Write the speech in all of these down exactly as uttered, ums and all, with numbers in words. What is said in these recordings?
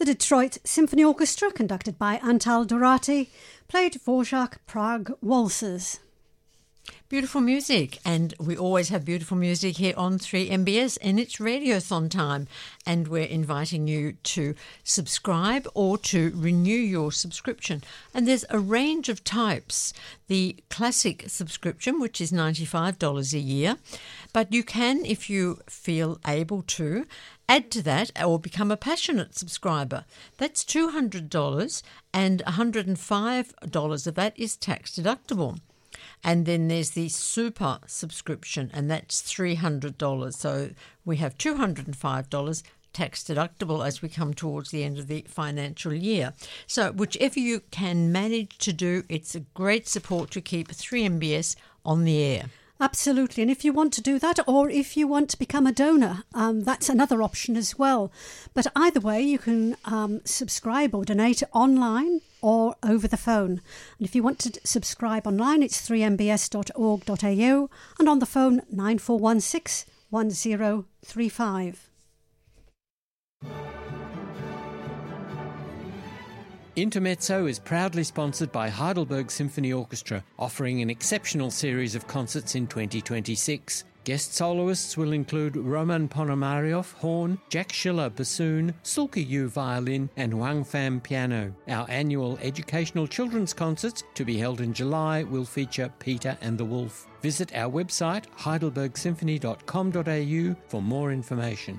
Detroit Symphony Orchestra, conducted by Antal Dorati, played Dvorak Prague Waltzes. Beautiful music, and we always have beautiful music here on three M B S, and it's Radiothon time, and we're inviting you to subscribe or to renew your subscription. And there's a range of types. The classic subscription, which is ninety-five dollars a year, but you can, if you feel able to, add to that or become a passionate subscriber. That's two hundred dollars, and one hundred five dollars of that is tax deductible. And then there's the super subscription, and that's three hundred dollars. So we have two hundred five dollars tax deductible as we come towards the end of the financial year. So whichever you can manage to do, it's a great support to keep three M B S on the air. Absolutely. And if you want to do that, or if you want to become a donor, um, that's another option as well. But either way, you can um, subscribe or donate online or over the phone. And if you want to subscribe online, it's three m b s dot org dot a u, and on the phone nine four one six, one zero three five. Intermezzo is proudly sponsored by Heidelberg Symphony Orchestra, offering an exceptional series of concerts in twenty twenty-six. Guest soloists will include Roman Ponomaryov, horn, Jack Schiller, bassoon, Sulka Yu, violin, and Wang Pham, piano. Our annual educational children's concerts, to be held in July, will feature Peter and the Wolf. Visit our website, heidelberg symphony dot com dot a u, for more information.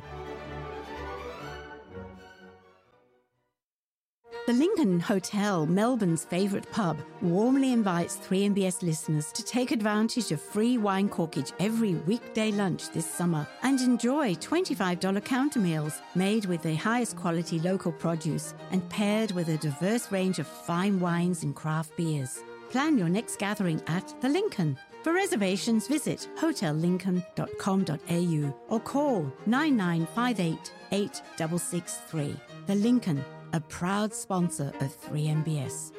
The Lincoln Hotel, Melbourne's favourite pub, warmly invites three M B S listeners to take advantage of free wine corkage every weekday lunch this summer and enjoy twenty-five dollars counter meals made with the highest quality local produce and paired with a diverse range of fine wines and craft beers. Plan your next gathering at The Lincoln. For reservations, visit hotel lincoln dot com dot a u or call nine nine five eight, eight six six three. The Lincoln, a proud sponsor of three M B S.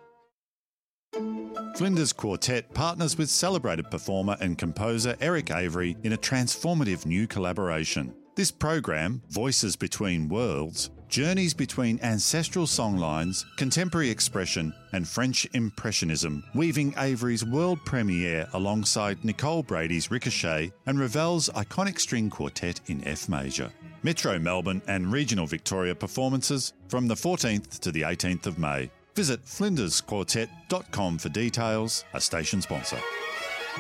Flinders Quartet partners with celebrated performer and composer Eric Avery in a transformative new collaboration. This program, Voices Between Worlds, journeys between ancestral songlines, contemporary expression and French Impressionism, weaving Avery's world premiere alongside Nicole Brady's Ricochet and Ravel's iconic string quartet in F major. Metro Melbourne and regional Victoria performances from the fourteenth to the eighteenth of May. Visit flinders quartet dot com for details, a station sponsor.